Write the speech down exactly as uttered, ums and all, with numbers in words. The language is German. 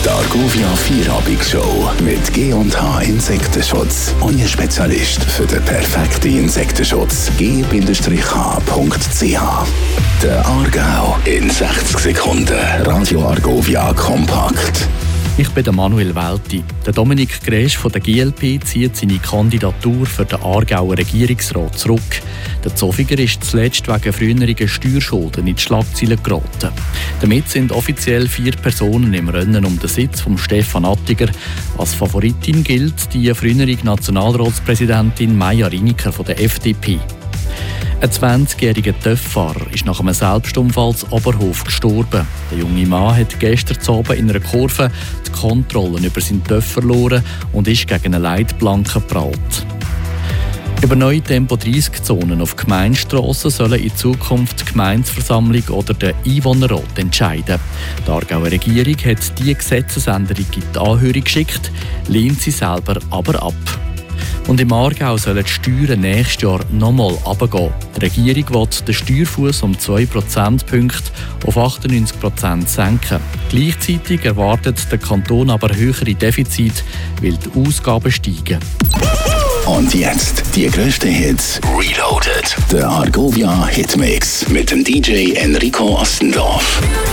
Die Argovia Vierabendshow mit G und H Insektenschutz. Euer Spezialist für den perfekten Insektenschutz. g H punkt c h. Der Aargau in sechzig Sekunden. Radio Argovia kompakt. Ich bin der Manuel Welti. Der Dominik Gresch von der G L P zieht seine Kandidatur für den Aargauer Regierungsrat zurück. Der Zofiger ist zuletzt wegen früheren Steuerschulden in die Schlagzeilen geraten. Damit sind offiziell vier Personen im Rennen um den Sitz von Stefan Attiger. Als Favoritin gilt die frühere Nationalratspräsidentin Maja Riniker von der F D P. Ein zwanzigjähriger TÜV-Fahrer ist nach einem Selbstunfall in Oberhof gestorben. Der junge Mann hat gestern Abend in einer Kurve die Kontrolle über seinen TÜV verloren und ist gegen eine Leitplanke geprallt. Über neue Tempo dreißig Zonen auf Gemeindestrassen sollen in Zukunft die Gemeindeversammlung oder der Einwohnerrat entscheiden. Die Aargauer Regierung hat diese Gesetzesänderung in die Anhörung geschickt, lehnt sie selber aber ab. Und im Aargau sollen die Steuern nächstes Jahr nochmal runtergehen. Die Regierung will den Steuerfuss um zwei Prozentpunkte auf achtundneunzig Prozent senken. Gleichzeitig erwartet der Kanton aber höhere Defizite, weil die Ausgaben steigen. Und jetzt die grössten Hits Reloaded. Der Argovia Hitmix mit dem D J Enrico Ostendorf.